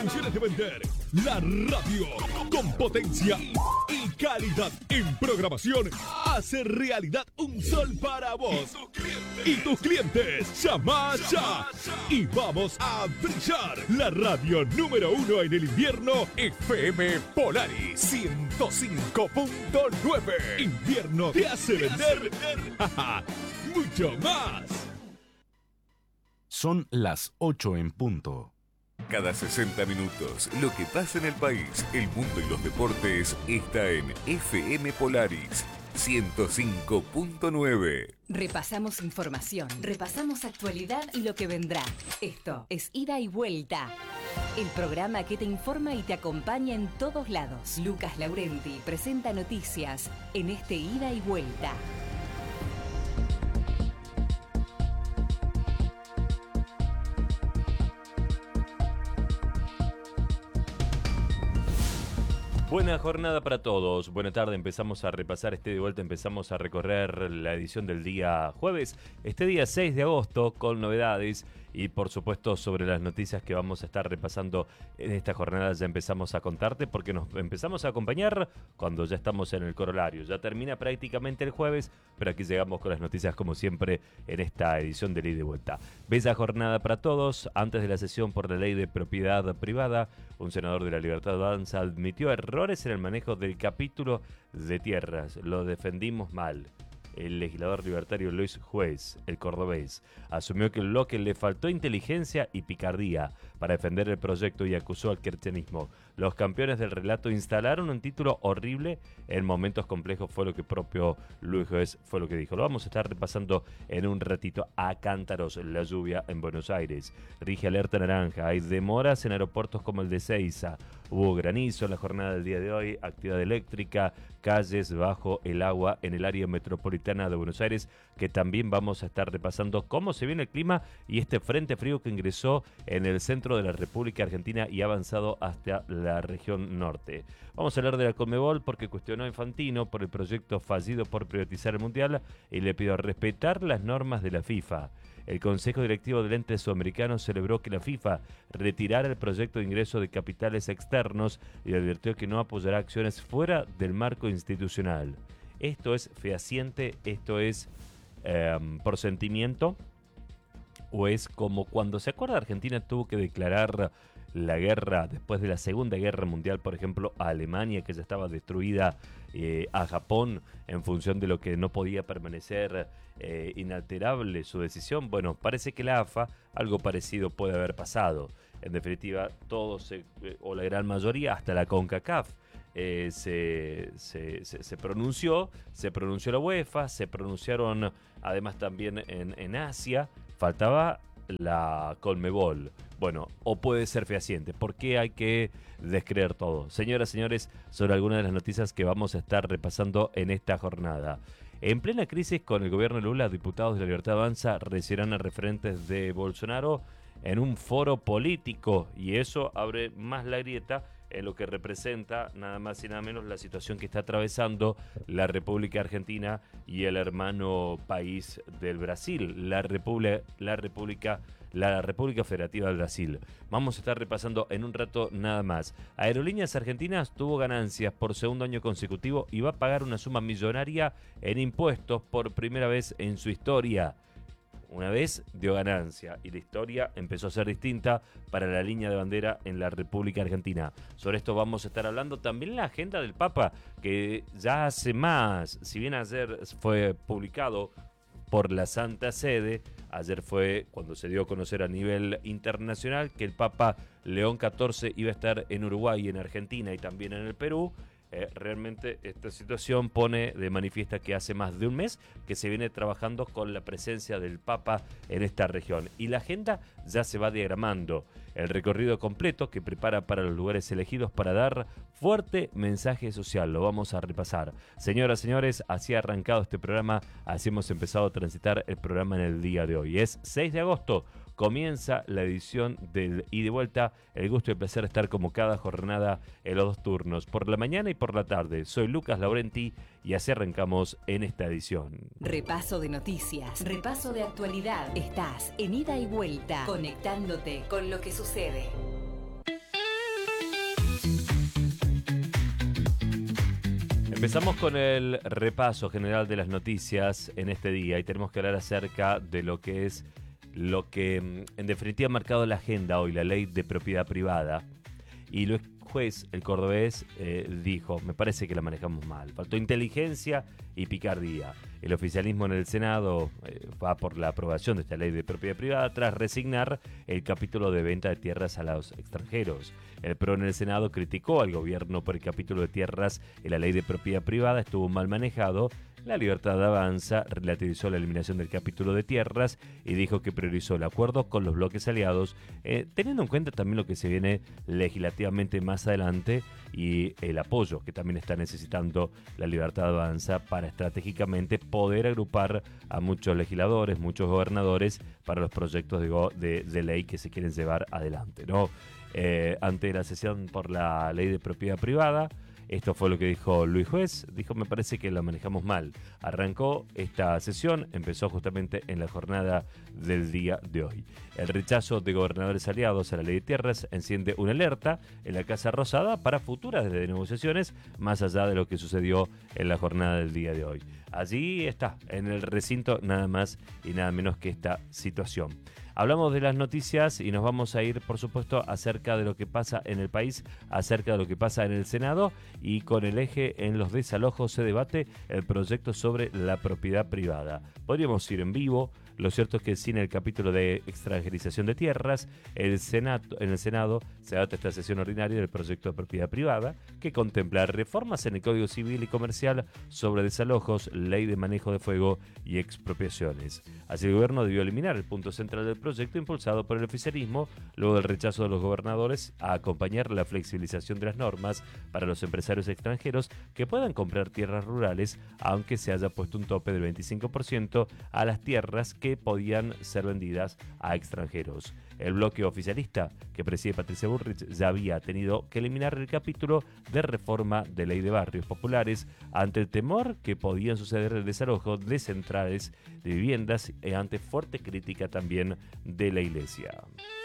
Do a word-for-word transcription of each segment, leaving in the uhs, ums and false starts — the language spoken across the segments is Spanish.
ilusiones de vender. La radio con potencia y calidad en programación hace realidad un sol para vos y tus clientes. Llama ya y vamos a brillar. La radio número uno en el invierno, F M Polaris ciento cinco punto nueve. Invierno te hace vender mucho más. Son las ocho en punto. Cada sesenta minutos, lo que pasa en el país, el mundo y los deportes está en F M Polaris ciento cinco punto nueve. Repasamos información, repasamos actualidad y lo que vendrá. Esto es Ida y Vuelta, el programa que te informa y te acompaña en todos lados. Lucas Laurenti presenta noticias en este Ida y Vuelta. Buena jornada para todos, buena tarde, empezamos a repasar este de vuelta, empezamos a recorrer la edición del día jueves, este día seis de agosto con novedades y por supuesto sobre las noticias que vamos a estar repasando en esta jornada ya empezamos a contarte porque nos empezamos a acompañar cuando ya estamos en el corolario, ya termina prácticamente el jueves, pero aquí llegamos con las noticias como siempre en esta edición del ida y vuelta. Bella jornada para todos, antes de la sesión por la ley de propiedad privada, un senador de la Libertad Avanza admitió errores en el manejo del capítulo de tierras. Lo defendimos mal. El legislador libertario Luis Juez, el cordobés, asumió que el bloque le faltó inteligencia y picardía para defender el proyecto y acusó al kirchnerismo. Los campeones del relato instalaron un título horrible en momentos complejos, fue lo que propio Luis Juez fue lo que dijo. Lo vamos a estar repasando en un ratito. A cántaros la lluvia en Buenos Aires. Rige alerta naranja. Hay demoras en aeropuertos como el de Ezeiza. Hubo granizo en la jornada del día de hoy, actividad eléctrica, calles bajo el agua en el área metropolitana de Buenos Aires, que también vamos a estar repasando cómo se viene el clima y este frente frío que ingresó en el centro de la República Argentina y ha avanzado hasta la región norte. Vamos a hablar de la Conmebol porque cuestionó a Infantino por el proyecto fallido por privatizar el Mundial y le pidió respetar las normas de la FIFA. El Consejo Directivo del ente sudamericano celebró que la FIFA retirara el proyecto de ingreso de capitales externos y advirtió que no apoyará acciones fuera del marco institucional. Esto es fehaciente, esto es eh, por sentimiento, o es como cuando se acuerda Argentina tuvo que declarar la guerra después de la Segunda Guerra Mundial, por ejemplo, a Alemania, que ya estaba destruida, eh, a Japón, en función de lo que no podía permanecer eh, inalterable su decisión. Bueno, parece que la A F A, algo parecido puede haber pasado. En definitiva, todos, se, eh, o la gran mayoría, hasta la CONCACAF, eh, se, se, se, se pronunció, se pronunció la UEFA, se pronunciaron además también en, en Asia, faltaba la Conmebol. Bueno, o puede ser fehaciente. ¿Por qué hay que descreer todo? Señoras, señores, sobre algunas de las noticias que vamos a estar repasando en esta jornada. En plena crisis con el gobierno de Lula, diputados de la Libertad Avanza recibirán a referentes de Bolsonaro en un foro político y eso abre más la grieta en lo que representa nada más y nada menos la situación que está atravesando la República Argentina y el hermano país del Brasil, la República, la República, la República Federativa del Brasil. Vamos a estar repasando en un rato nada más. Aerolíneas Argentinas tuvo ganancias por segundo año consecutivo y va a pagar una suma millonaria en impuestos por primera vez en su historia. Una vez dio ganancia y la historia empezó a ser distinta para la línea de bandera en la República Argentina. Sobre esto vamos a estar hablando también la agenda del Papa, que ya hace más, si bien ayer fue publicado por la Santa Sede, ayer fue cuando se dio a conocer a nivel internacional que el Papa León catorce iba a estar en Uruguay, en Argentina y también en el Perú. Eh, realmente esta situación pone de manifiesta que hace más de un mes que se viene trabajando con la presencia del Papa en esta región y la agenda ya se va diagramando. El recorrido completo que prepara para los lugares elegidos para dar fuerte mensaje social, lo vamos a repasar. Señoras, señores, así ha arrancado este programa, así hemos empezado a transitar el programa en el día de hoy. Es seis de agosto. Comienza la edición del Ida y Vuelta. El gusto y el placer de estar como cada jornada en los dos turnos, por la mañana y por la tarde. Soy Lucas Laurenti y así arrancamos en esta edición. Repaso de noticias, repaso de actualidad. Estás en Ida y Vuelta, conectándote con lo que sucede. Empezamos con el repaso general de las noticias en este día y tenemos que hablar acerca de lo que es lo que en definitiva ha marcado la agenda hoy, la ley de propiedad privada. Y el juez, el cordobés, eh, dijo, me parece que la manejamos mal. Faltó inteligencia y picardía. El oficialismo en el Senado eh, va por la aprobación de esta ley de propiedad privada tras resignar el capítulo de venta de tierras a los extranjeros. El P R O en el Senado criticó al gobierno por el capítulo de tierras en la ley de propiedad privada, estuvo mal manejado. La Libertad Avanza relativizó la eliminación del capítulo de tierras y dijo que priorizó el acuerdo con los bloques aliados, eh, teniendo en cuenta también lo que se viene legislativamente más adelante y el apoyo que también está necesitando la Libertad Avanza para estratégicamente poder agrupar a muchos legisladores, muchos gobernadores para los proyectos de, go- de, de ley que se quieren llevar adelante, ¿no? Eh, ante la sesión por la ley de propiedad privada, esto fue lo que dijo Luis Juez. Dijo, me parece que la manejamos mal. Arrancó esta sesión, empezó justamente en la jornada del día de hoy. El rechazo de gobernadores aliados a la ley de tierras enciende una alerta en la Casa Rosada para futuras negociaciones, más allá de lo que sucedió en la jornada del día de hoy. Allí está, en el recinto, nada más y nada menos que esta situación. Hablamos de las noticias y nos vamos a ir, por supuesto, acerca de lo que pasa en el país, acerca de lo que pasa en el Senado, y con el eje en los desalojos se debate el proyecto sobre la propiedad privada. Podríamos ir en vivo. Lo cierto es que sin el capítulo de extranjerización de tierras, el Senado, en el Senado se debate esta sesión ordinaria del proyecto de propiedad privada que contempla reformas en el Código Civil y Comercial sobre desalojos, ley de manejo de fuego y expropiaciones. Así el gobierno debió eliminar el punto central del proyecto impulsado por el oficialismo luego del rechazo de los gobernadores a acompañar la flexibilización de las normas para los empresarios extranjeros que puedan comprar tierras rurales, aunque se haya puesto un tope del veinticinco por ciento a las tierras que podían ser vendidas a extranjeros. El bloque oficialista que preside Patricia Bullrich ya había tenido que eliminar el capítulo de reforma de ley de barrios populares ante el temor que podían suceder el desalojo de centrales de viviendas y ante fuerte crítica también de la iglesia.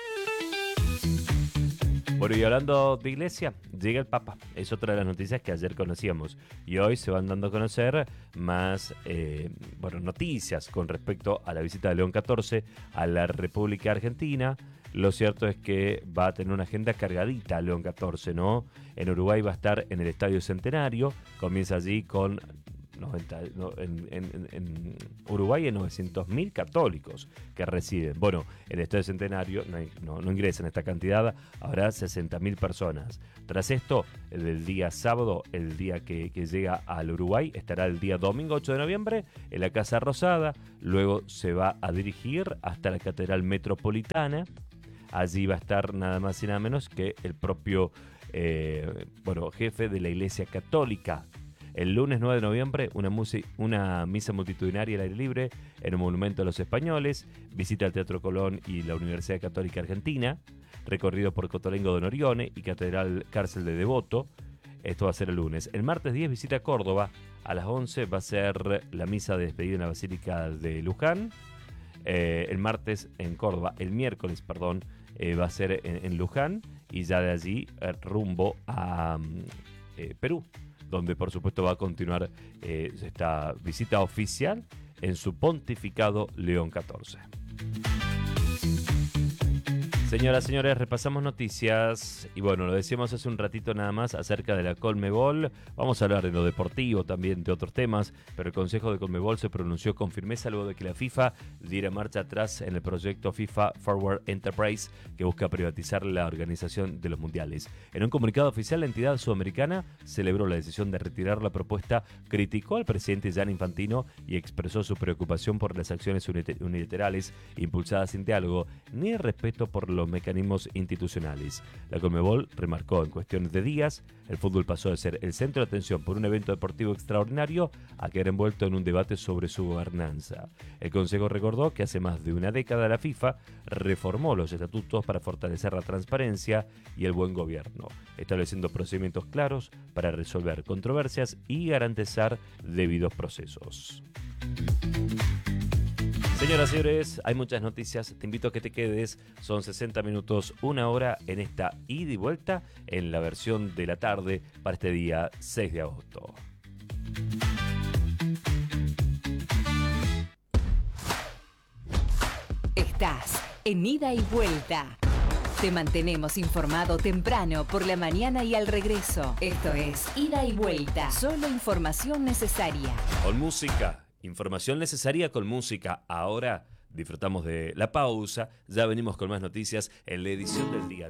Bueno, y hablando de iglesia, llega el Papa. Es otra de las noticias que ayer conocíamos. Y hoy se van dando a conocer más eh, bueno, noticias con respecto a la visita de León catorce a la República Argentina. Lo cierto es que va a tener una agenda cargadita León catorce, ¿no? En Uruguay va a estar en el Estadio Centenario. Comienza allí con... noventa, no, en, en, en Uruguay hay novecientos mil católicos que residen. Bueno, en el Estadio Centenario no, hay, no, no ingresan esta cantidad, habrá sesenta mil personas. Tras esto, el día sábado, el día que, que llega al Uruguay, estará el día domingo ocho de noviembre en la Casa Rosada, luego se va a dirigir hasta la Catedral Metropolitana. Allí va a estar nada más y nada menos que el propio eh, bueno, jefe de la Iglesia Católica. El lunes nueve de noviembre, una, musi- una misa multitudinaria al aire libre en el Monumento a los Españoles, visita al Teatro Colón y la Universidad Católica Argentina, recorrido por Cotolengo de Norione y Catedral Cárcel de Devoto. Esto va a ser el lunes. El martes diez visita a Córdoba. A las once va a ser la misa de despedida en la Basílica de Luján. Eh, el martes en Córdoba, el miércoles, perdón, eh, va a ser en, en Luján y ya de allí eh, rumbo a eh, Perú, donde por supuesto va a continuar eh, esta visita oficial en su pontificado León catorce. Señoras, señores, repasamos noticias y bueno, lo decíamos hace un ratito nada más acerca de la Conmebol. Vamos a hablar de lo deportivo, también de otros temas, pero el Consejo de Conmebol se pronunció con firmeza luego de que la FIFA diera marcha atrás en el proyecto FIFA Forward Enterprise que busca privatizar la organización de los mundiales. En un comunicado oficial, la entidad sudamericana celebró la decisión de retirar la propuesta, criticó al presidente Gianni Infantino y expresó su preocupación por las acciones unilaterales impulsadas sin diálogo ni respeto por los mecanismos institucionales. La Conmebol remarcó en cuestiones de días, el fútbol pasó de ser el centro de atención por un evento deportivo extraordinario a quedar envuelto en un debate sobre su gobernanza. El Consejo recordó que hace más de una década la FIFA reformó los estatutos para fortalecer la transparencia y el buen gobierno, estableciendo procedimientos claros para resolver controversias y garantizar debidos procesos. Señoras y señores, hay muchas noticias, te invito a que te quedes, son sesenta minutos, una hora en esta ida y vuelta en la versión de la tarde para este día seis de agosto. Estás en Ida y Vuelta. Te mantenemos informado temprano, por la mañana y al regreso. Esto es Ida y Vuelta. Solo información necesaria. Con música. Información necesaria con música. Ahora disfrutamos de la pausa. Ya venimos con más noticias en la edición del día.